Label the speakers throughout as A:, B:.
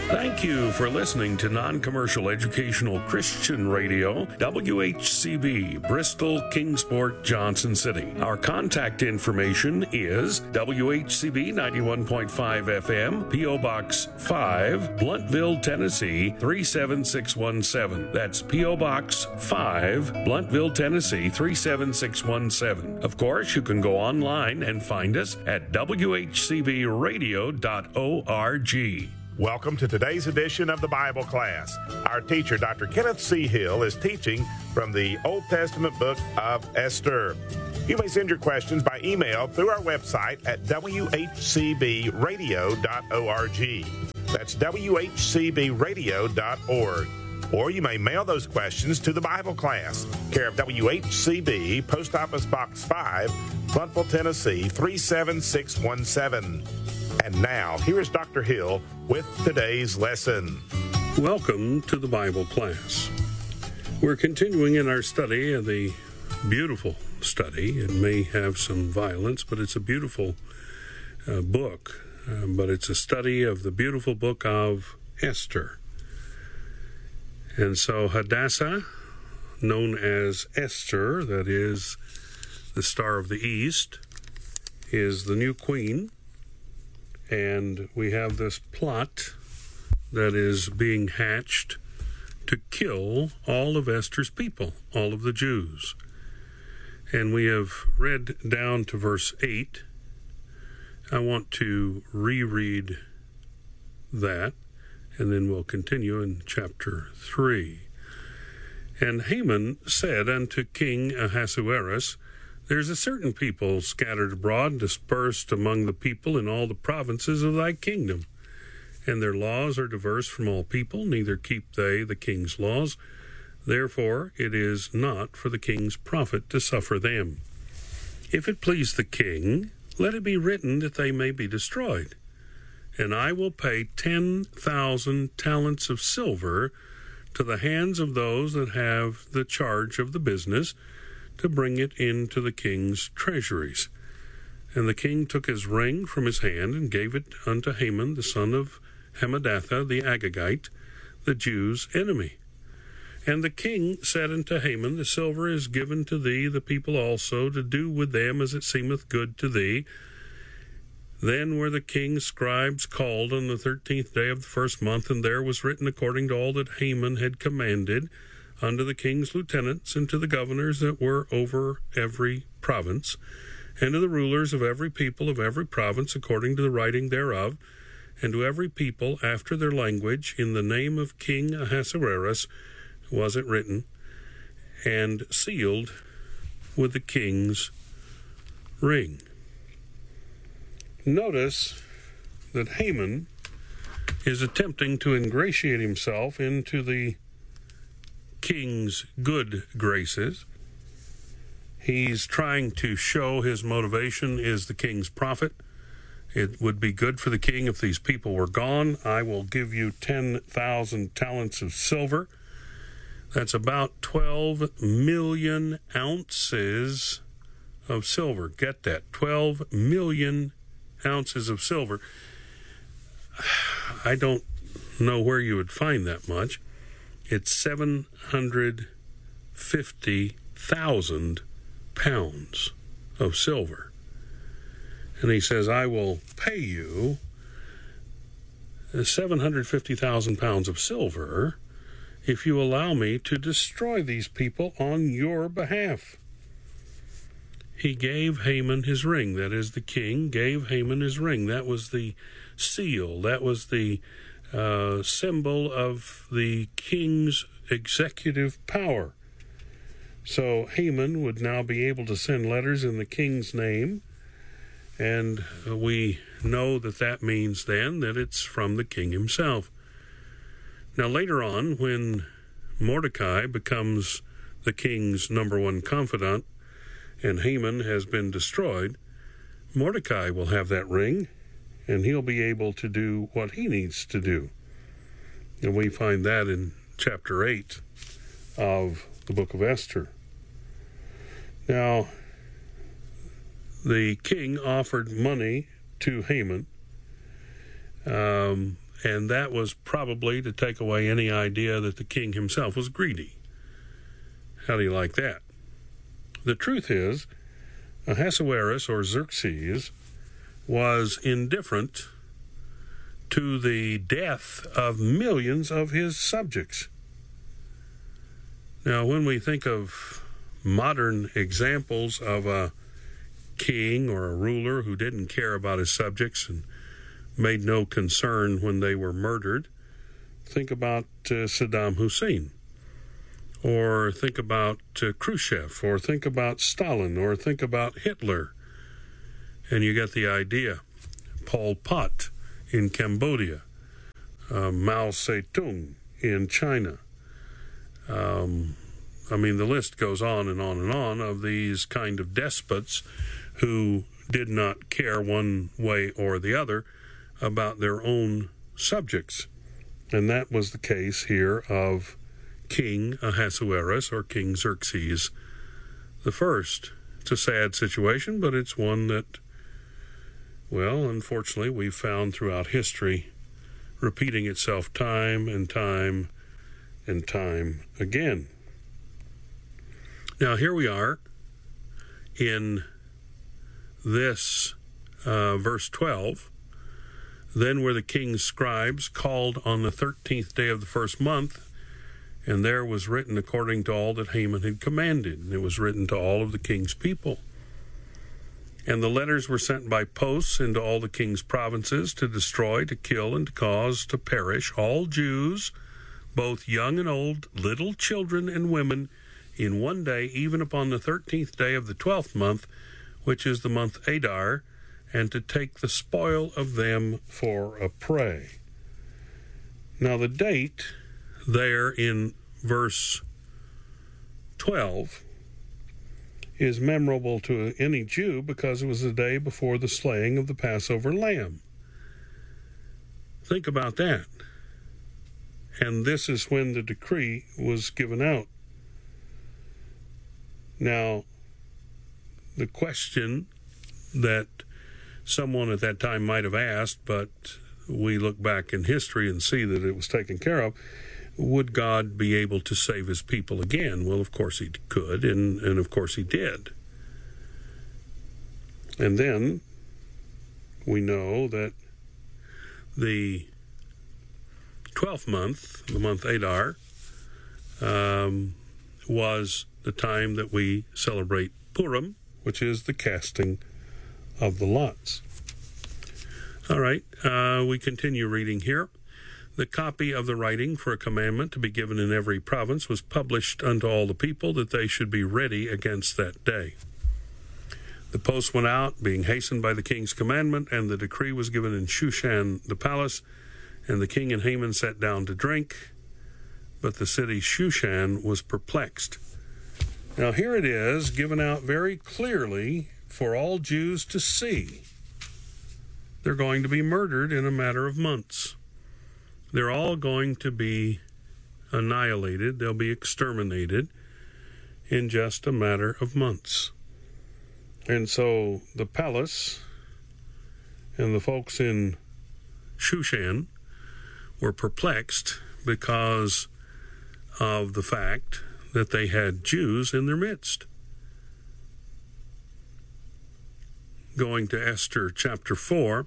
A: Thank you for listening to Non-Commercial Educational Christian Radio, WHCB, Bristol, Kingsport, Johnson City. Our contact information is WHCB 91.5 FM, P.O. Box 5, Blountville, Tennessee 37617. That's P.O. Box 5, Blountville, Tennessee 37617. Of course, you can go online and find us at WHCBradio.org.
B: Welcome to today's edition of the Bible class. Our teacher, Dr. Kenneth C. Hill, is teaching from the Old Testament book of Esther. You may send your questions by email through our website at whcbradio.org. That's whcbradio.org. Or you may mail those questions to the Bible class, care of WHCB, Post Office Box 5, Blountville, Tennessee 37617. And now, here is Dr. Hill with today's lesson.
A: Welcome to the Bible class. We're continuing in our study of the beautiful study. It may have some violence, but it's a beautiful book. But it's a study of the beautiful book of Esther. And so Hadassah, known as Esther, that is the Star of the East, is the new queen. And we have this plot that is being hatched to kill all of Esther's people, all of the Jews. And we have read down to verse 8. I want to reread that, and then we'll continue in chapter 3. And Haman said unto King Ahasuerus, There's a certain people scattered abroad, dispersed among the people in all the provinces of thy kingdom. And their laws are diverse from all people, neither keep they the king's laws. Therefore it is not for the king's profit to suffer them. If it please the king, let it be written that they may be destroyed. And I will pay 10,000 talents of silver to the hands of those that have the charge of the business, to bring it into the king's treasuries. And the king took his ring from his hand and gave it unto Haman, the son of Hammedatha the Agagite, the Jews' enemy. And the king said unto Haman, The silver is given to thee, the people also, to do with them as it seemeth good to thee. Then were the king's scribes called on the 13th day of the first month, and there was written according to all that Haman had commanded, unto the king's lieutenants, and to the governors that were over every province, and to the rulers of every people of every province, according to the writing thereof, and to every people after their language, in the name of King Ahasuerus was it written, and sealed with the king's ring. Notice that Haman is attempting to ingratiate himself into the king's good graces. He's trying to show his motivation is the king's profit. It would be good for the king if these people were gone. I will give you 10,000 talents of silver. That's about 12 million ounces of silver. Get that, 12 million ounces of silver. I don't know where you would find that much. It's 750,000 pounds of silver. And he says, I will pay you 750,000 pounds of silver if you allow me to destroy these people on your behalf. He gave Haman his ring. That is, the king gave Haman his ring. That was the seal. That was the symbol of the king's executive power. So Haman would now be able to send letters in the king's name, and we know that that means then that it's from the king himself. Now later on, when Mordecai becomes the king's number one confidant and Haman has been destroyed, Mordecai will have that ring, and he'll be able to do what he needs to do. And we find that in chapter 8 of the book of Esther. Now, the king offered money to Haman, And that was probably to take away any idea that the king himself was greedy. How do you like that? The truth is, Ahasuerus, or Xerxes, was indifferent to the death of millions of his subjects. Now, when we think of modern examples of a king or a ruler who didn't care about his subjects and made no concern when they were murdered, think about Saddam Hussein, or think about Khrushchev, or think about Stalin, or think about Hitler, and you get the idea. Pol Pot in Cambodia, Mao Zedong in China. The list goes on and on and on of these kind of despots who did not care one way or the other about their own subjects. And that was the case here of King Ahasuerus, or King Xerxes the First. It's a sad situation, but it's one that, well, unfortunately, we've found throughout history repeating itself time and time and time again. Now, here we are in this verse 12. Then were the king's scribes called on the 13th day of the first month, and there was written according to all that Haman had commanded, and it was written to all of the king's people. And the letters were sent by posts into all the king's provinces to destroy, to kill, and to cause to perish all Jews, both young and old, little children and women, in one day, even upon the 13th day of the 12th month, which is the month Adar, and to take the spoil of them for a prey. Now the date there in verse 12 is memorable to any Jew because it was the day before the slaying of the Passover lamb. Think about that. And this is when the decree was given out. Now, the question that someone at that time might have asked, but we look back in history and see that it was taken care of, would God be able to save his people again? Well, of course he could, and of course he did. And then we know that the 12th month, the month Adar, was the time that we celebrate Purim, which is the casting of the lots. All right, we continue reading here. The copy of the writing for a commandment to be given in every province was published unto all the people, that they should be ready against that day. The post went out, being hastened by the king's commandment, and the decree was given in Shushan the palace, and the king and Haman sat down to drink, but the city Shushan was perplexed. Now here it is, given out very clearly for all Jews to see. They're going to be murdered in a matter of months. They're all going to be annihilated. They'll be exterminated in just a matter of months. And so the palace and the folks in Shushan were perplexed because of the fact that they had Jews in their midst. Going to Esther chapter 4,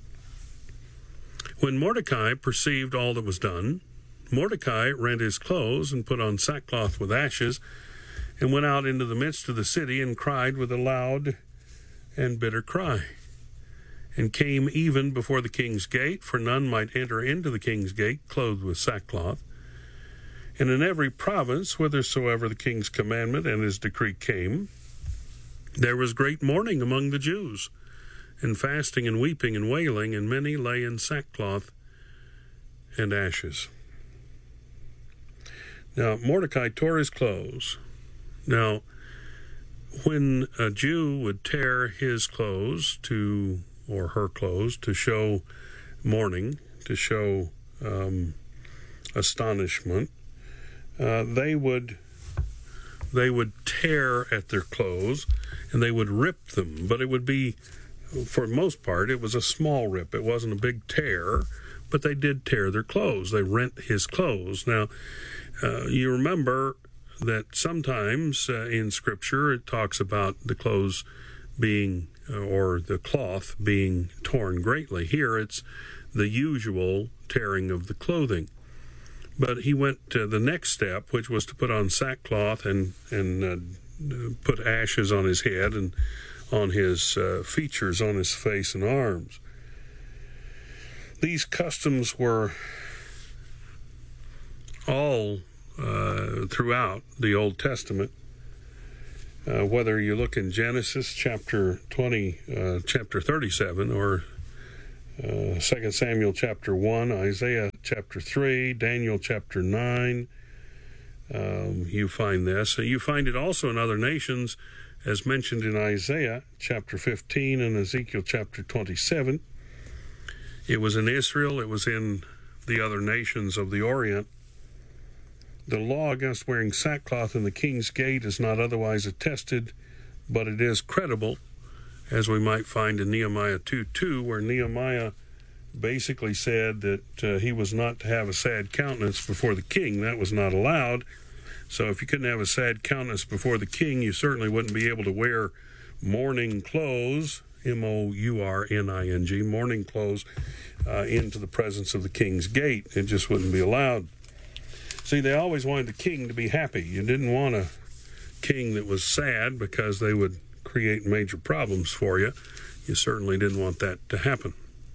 A: when Mordecai perceived all that was done, Mordecai rent his clothes and put on sackcloth with ashes, and went out into the midst of the city and cried with a loud and bitter cry, and came even before the king's gate, for none might enter into the king's gate clothed with sackcloth. And in every province, whithersoever the king's commandment and his decree came, there was great mourning among the Jews, and fasting and weeping and wailing, and many lay in sackcloth and ashes. Now, Mordecai tore his clothes. Now, when a Jew would tear his clothes or her clothes to show mourning, to show astonishment, they would tear at their clothes and they would rip them, but it would be, for the most part, it was a small rip. It wasn't a big tear but they did tear their clothes. They rent his clothes. Now, you remember that sometimes in Scripture it talks about the clothes being, or the cloth being torn greatly. Here it's the usual tearing of the clothing. But he went to the next step, which was to put on sackcloth and put ashes on his head and on his features, on his face and arms. These customs were all throughout the Old Testament. Whether you look in Genesis chapter 37, or 2 Samuel chapter 1, Isaiah chapter 3, Daniel chapter 9, you find this. You find it also in other nations, as mentioned in Isaiah chapter 15 and Ezekiel chapter 27. It was in Israel, it was in the other nations of the Orient. The law against wearing sackcloth in the king's gate is not otherwise attested, but it is credible, as we might find in Nehemiah 2:2, where Nehemiah basically said that he was not to have a sad countenance before the king. That was not allowed. So if you couldn't have a sad countenance before the king, you certainly wouldn't be able to wear mourning clothes, mourning, mourning clothes, into the presence of the king's gate. It just wouldn't be allowed. See, they always wanted the king to be happy. You didn't want a king that was sad, because they would create major problems for you. You certainly didn't want that to happen.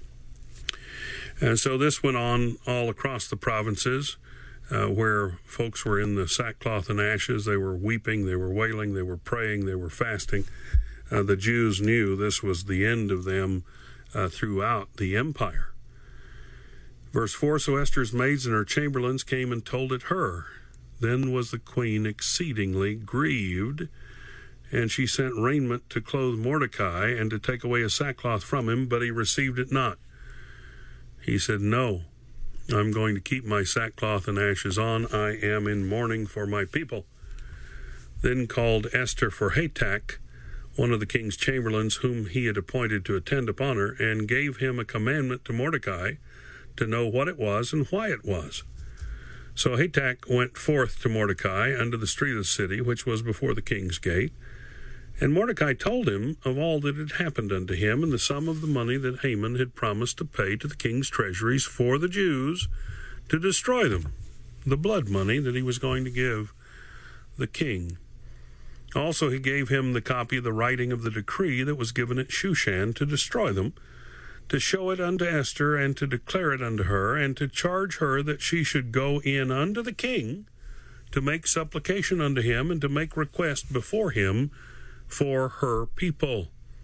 A: And so this went on all across the provinces, where folks were in the sackcloth and ashes. They were weeping, they were wailing, they were praying, they were fasting. The Jews knew this was the end of them throughout the empire. Verse 4, so Esther's maids and her chamberlains came and told it her. Then was the queen exceedingly grieved, and she sent raiment to clothe Mordecai and to take away a sackcloth from him, but he received it not. He said, no, I'm going to keep my sackcloth and ashes on. I am in mourning for my people. Then called Esther for Hatak, one of the king's chamberlains, whom he had appointed to attend upon her, and gave him a commandment to Mordecai to know what it was and why it was. So Hatak went forth to Mordecai unto the street of the city, which was before the king's gate. And Mordecai told him of all that had happened unto him, and the sum of the money that Haman had promised to pay to the king's treasuries for the Jews to destroy them, the blood money that he was going to give the king. Also he gave him the copy of the writing of the decree that was given at Shushan to destroy them, to show it unto Esther, and to declare it unto her, and to charge her that she should go in unto the king to make supplication unto him, and to make request before him for her people.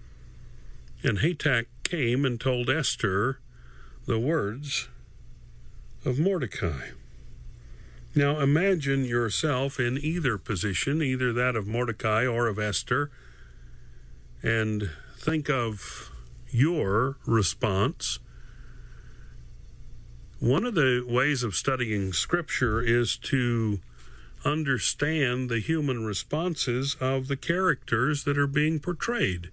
A: And Hatak came and told Esther the words of Mordecai. Now imagine yourself in either position, either that of Mordecai or of Esther, and think of your response. One of the ways of studying Scripture is to understand the human responses of the characters that are being portrayed.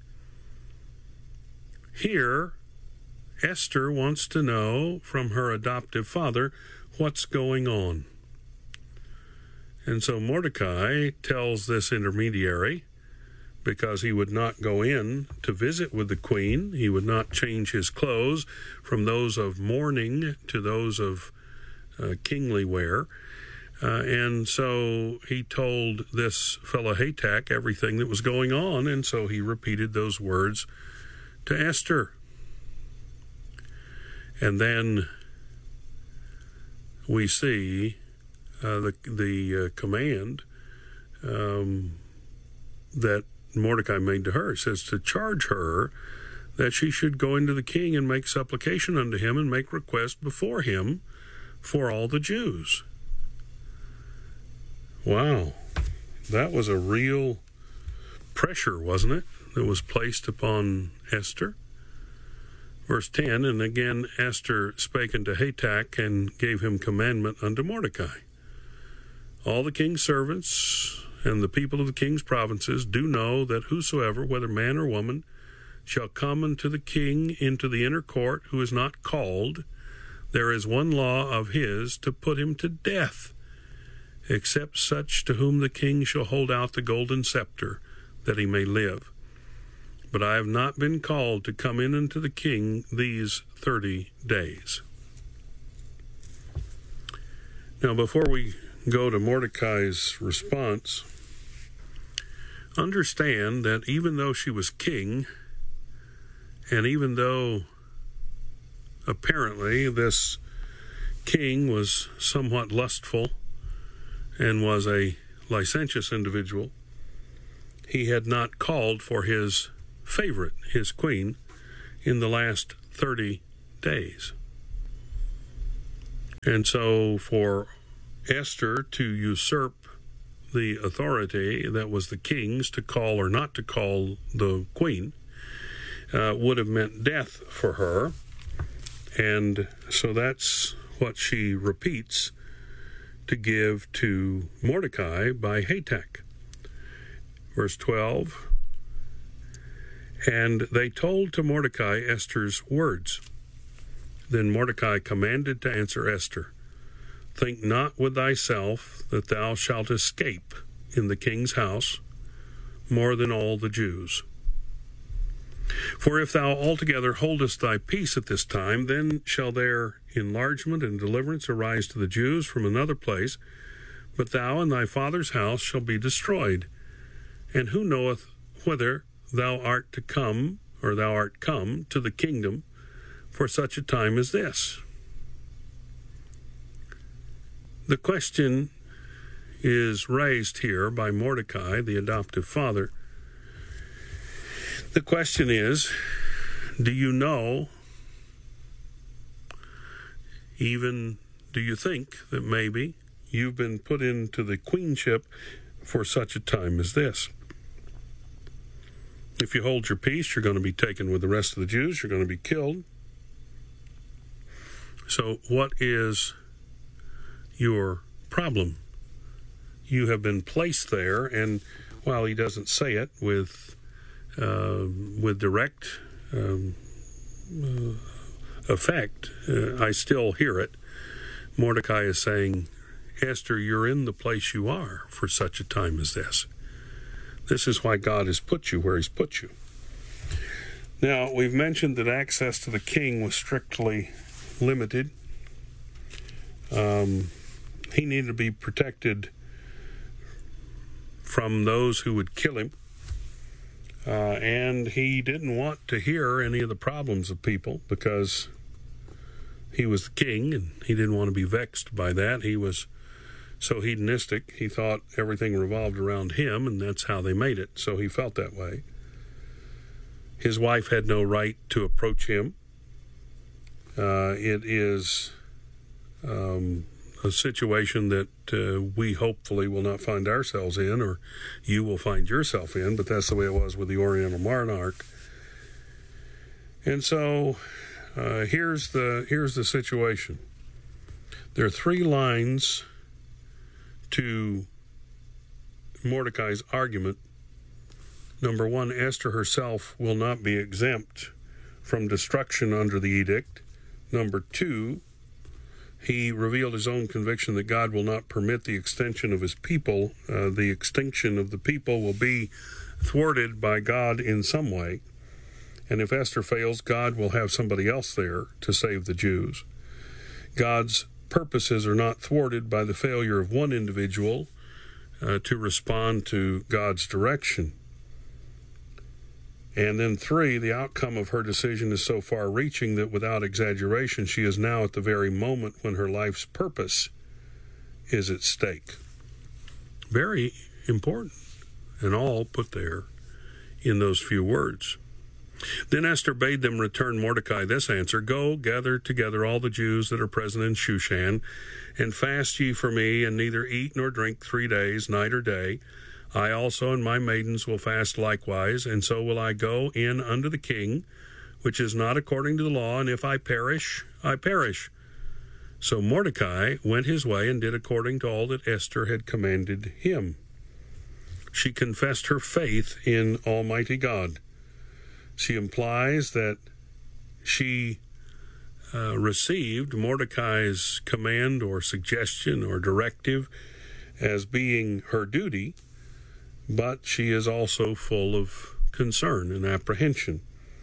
A: Here, Esther wants to know from her adoptive father what's going on. And so Mordecai tells this intermediary, because he would not go in to visit with the queen, he would not change his clothes from those of mourning to those of kingly wear. And so he told this fellow Hatak everything that was going on, and so he repeated those words to Esther. And then we see the command that Mordecai made to her. It says to charge her that she should go into the king and make supplication unto him and make request before him for all the Jews. Wow, that was a real pressure, wasn't it, that was placed upon Esther? Verse 10, and again Esther spake unto Hatak and gave him commandment unto Mordecai. All the king's servants and the people of the king's provinces do know that whosoever, whether man or woman, shall come unto the king into the inner court, who is not called, There is one law of his to put him to death, except such to whom the king shall hold out the golden scepter, that he may live. But I have not been called to come in unto the king these 30 days. Now, before we go to Mordecai's response, understand that even though she was king, and even though apparently this king was somewhat lustful and was a licentious individual, he had not called for his favorite, his queen, in the last 30 days. And so for Esther to usurp the authority that was the king's to call or not to call the queen would have meant death for her. And so that's what she repeats to give to Mordecai by Hatak. Verse 12, and they told to Mordecai Esther's words. Then Mordecai commanded to answer Esther, think not with thyself that thou shalt escape in the king's house more than all the Jews. For if thou altogether holdest thy peace at this time, then shall there enlargement and deliverance arise to the Jews from another place, but thou and thy father's house shall be destroyed. And who knoweth whether thou art to come, or thou art come to the kingdom for such a time as this? The question is raised here by Mordecai, the adoptive father. The question is, do you know, even do you think that maybe you've been put into the queenship for such a time as this? If you hold your peace, you're going to be taken with the rest of the Jews. You're going to be killed. So what is your problem? You have been placed there, and while he doesn't say it with direct effect, I still hear it. Mordecai is saying, Esther, you're in the place you are for such a time as this. This is why God has put you where he's put you. Now, we've mentioned that access to the king was strictly limited. He needed to be protected from those who would kill him. And he didn't want to hear any of the problems of people because he was the king and he didn't want to be vexed by that. He was so hedonistic, he thought everything revolved around him, and that's how they made it. So he felt that way. His wife had no right to approach him. It is a situation that we hopefully will not find ourselves in, or you will find yourself in, but that's the way it was with the Oriental monarch. And so here's the situation. There are 3 lines to Mordecai's argument. Number 1, Esther herself will not be exempt from destruction under the edict. Number 2, he revealed his own conviction that God will not permit the extension of his people. The extinction of the people will be thwarted by God in some way. And if Esther fails, God will have somebody else there to save the Jews. God's purposes are not thwarted by the failure of one individual to respond to God's direction. And then 3, the outcome of her decision is so far-reaching that without exaggeration, she is now at the very moment when her life's purpose is at stake. Very important, and all put there in those few words. Then Esther bade them return Mordecai this answer, Go, gather together all the Jews that are present in Shushan, and fast ye for me, and neither eat nor drink 3 days, night or day. I also and my maidens will fast likewise, and so will I go in unto the king, which is not according to the law, and if I perish, I perish. So Mordecai went his way and did according to all that Esther had commanded him. She confessed her faith in Almighty God. She implies that she received Mordecai's command or suggestion or directive as being her duty, but she is also full of concern and apprehension.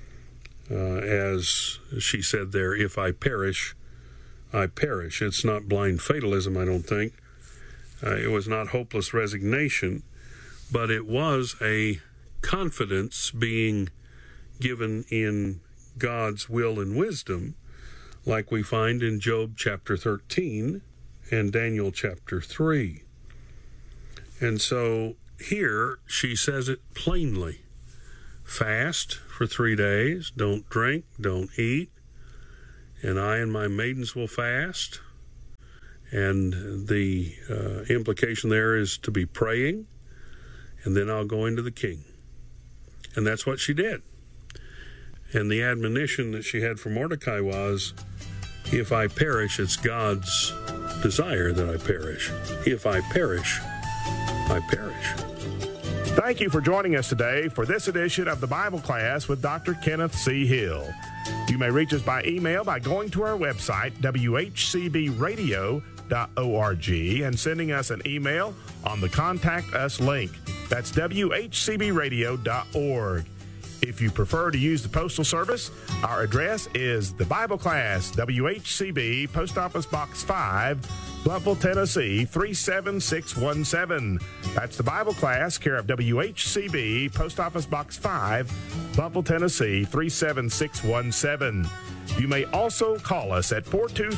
A: As she said there, if I perish, I perish. It's not blind fatalism, I don't think. It was not hopeless resignation, but it was a confidence being given in God's will and wisdom, like we find in Job chapter 13 and Daniel chapter 3. And so here she says it plainly. Fast for 3 days, don't drink, don't eat, and I and my maidens will fast. And the implication there is to be praying, and then I'll go into the king. And that's what she did. And the admonition that she had for Mordecai was, if I perish, it's God's desire that I perish. If I perish, I perish.
B: Thank you for joining us today for this edition of the Bible Class with Dr. Kenneth C. Hill. You may reach us by email by going to our website, whcbradio.org, and sending us an email on the Contact Us link. That's whcbradio.org. If you prefer to use the postal service, our address is the Bible Class, WHCB, Post Office Box 5, Bluffville, Tennessee, 37617. That's the Bible Class, care of WHCB, Post Office Box 5, Bluffville, Tennessee, 37617. You may also call us at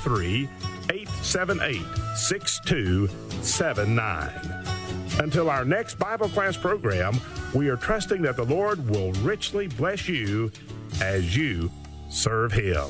B: 423-878-6279. Until our next Bible class program, we are trusting that the Lord will richly bless you as you serve Him.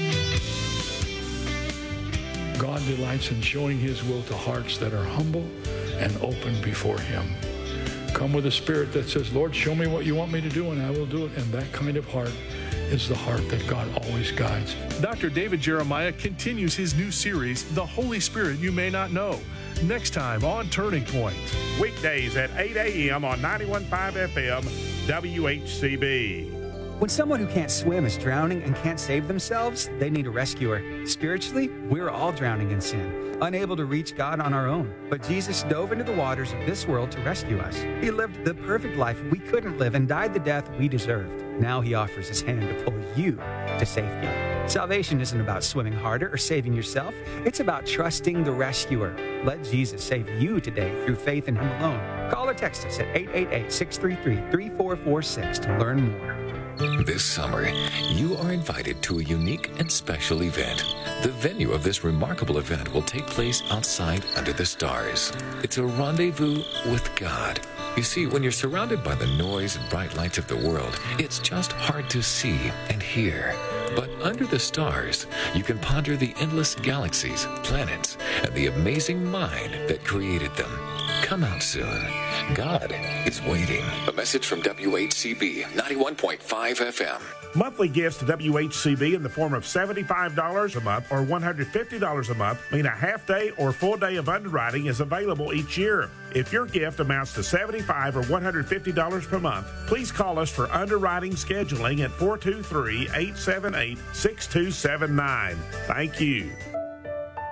C: God delights in showing His will to hearts that are humble and open before Him. Come with a spirit that says, Lord, show me what you want me to do, and I will do it. And that kind of heart is the heart that God always guides.
D: Dr. David Jeremiah continues his new series, The Holy Spirit You May Not Know, next time on Turning Point.
B: Weekdays at 8 a.m. on 91.5 FM, WHCB.
E: When someone who can't swim is drowning and can't save themselves, they need a rescuer. Spiritually, we're all drowning in sin, unable to reach God on our own. But Jesus dove into the waters of this world to rescue us. He lived the perfect life we couldn't live and died the death we deserved. Now He offers His hand to pull you to safety. Salvation isn't about swimming harder or saving yourself. It's about trusting the rescuer. Let Jesus save you today through faith in Him alone. Call or text us at 888-633-3446 to learn more.
F: This summer, you are invited to a unique and special event. The venue of this remarkable event will take place outside under the stars. It's a rendezvous with God. You see, when you're surrounded by the noise and bright lights of the world, it's just hard to see and hear. But under the stars, you can ponder the endless galaxies, planets, and the amazing mind that created them. Come out soon. God is waiting. A message from WHCB 91.5 FM.
B: Monthly gifts to WHCB in the form of $75 a month or $150 a month mean a half day or full day of underwriting is available each year. If your gift amounts to $75 or $150 per month, please call us for underwriting scheduling at 423-878-6279. Thank you.